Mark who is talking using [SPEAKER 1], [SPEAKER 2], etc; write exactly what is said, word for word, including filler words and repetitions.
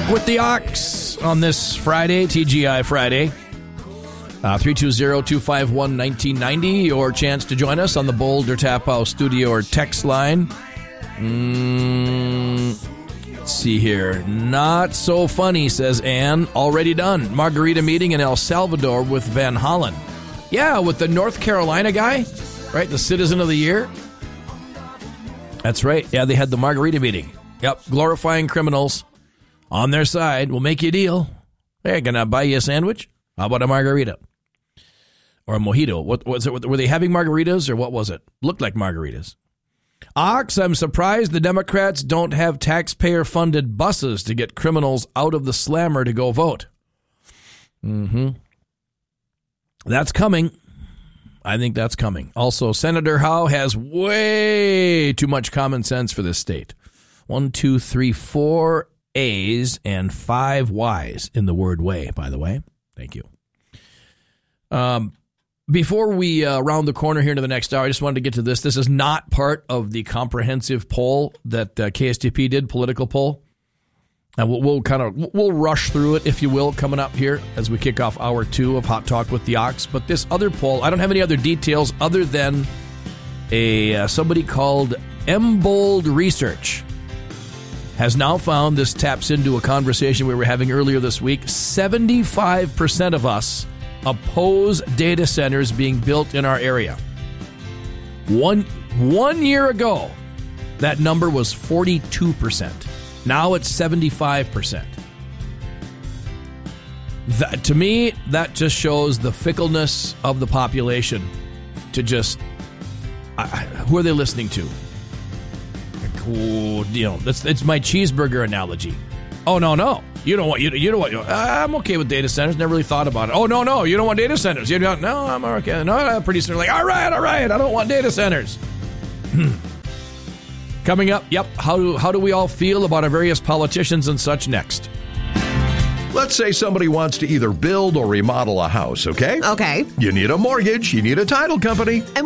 [SPEAKER 1] with the Ox on this Friday, T G I Friday. Uh, three two zero, two five one, one nine nine zero, your chance to join us on the Boulder Tap House studio or text line. Mm, let's see here. Not so funny, says Ann. Already done. Margarita meeting in El Salvador with Van Hollen. Yeah, with the North Carolina guy, right? The Citizen of the Year. That's right. Yeah, they had the margarita meeting. Yep, glorifying criminals on their side. We'll make you a deal. Hey, can I buy you a sandwich? How about a margarita? Or a mojito. What was it? Were they having margaritas or what was it? Looked like margaritas. Ox, I'm surprised the Democrats don't have taxpayer-funded buses to get criminals out of the slammer to go vote. Mm-hmm. That's coming. I think that's coming. Also, Senator Howe has way too much common sense for this state. One, two, three, four A's and five Y's in the word way, by the way. Thank you. Um, before we uh, round the corner here to the next hour, I just wanted to get to this. This is not part of the comprehensive poll that uh, K S T P did, political poll. And we'll, we'll kind of we'll rush through it, if you will, coming up here as we kick off hour two of Hot Talk with the Ox. But this other poll, I don't have any other details other than a uh, somebody called Embold Research has now found, this taps into a conversation we were having earlier this week, seventy-five percent of us oppose data centers being built in our area. One, one year ago, that number was forty-two percent. Now it's seventy-five percent. That, to me, that just shows the fickleness of the population to just, I, who are they listening to? Ooh, you know, that's it's my cheeseburger analogy. Oh, no, no. You don't want, you, you don't want, I'm okay with data centers. Never really thought about it. Oh, no, no. You don't want data centers. You don't, no, I'm okay. No, pretty soon, like, all right, all right. I don't want data centers. Coming up, yep, how do, how do we all feel about our various politicians and such next?
[SPEAKER 2] Let's say somebody wants to either build or remodel a house, okay?
[SPEAKER 3] Okay.
[SPEAKER 2] You need a mortgage, you need a title company.
[SPEAKER 3] And